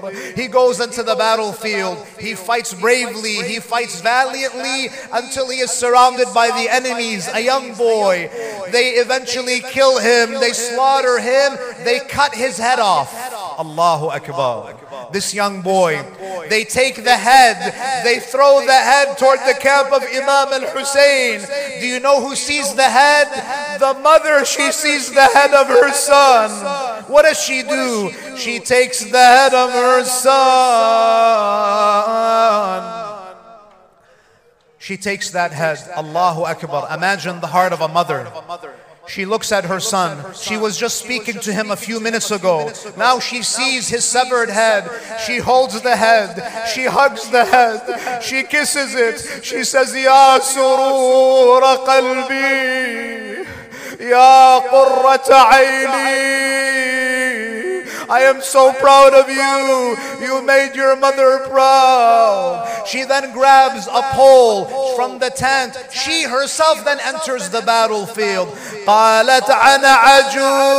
He goes into the battlefield. He fights bravely. He fights valiantly until he is surrounded by the enemies, a young boy. They eventually kill him. They slaughter him. They cut his head off. Allahu Akbar. This young boy, they take the head, they throw the head toward the camp of Imam al-Hussein. Do you know who sees the head? The mother, she sees the head of her son. What does she do? She takes the head of her son. She takes that head. Allahu Akbar. Imagine the heart of a mother. She looks at her son. She was just speaking to him a few minutes ago. Now she sees his severed head. She holds the head. She hugs the head. She kisses it. She says, Ya surur qalbi, Ya qurrata ayni. I am so proud of you. You made your mother proud. She then grabs a pole from the tent. She herself then enters the battlefield. قالت أنا عجوز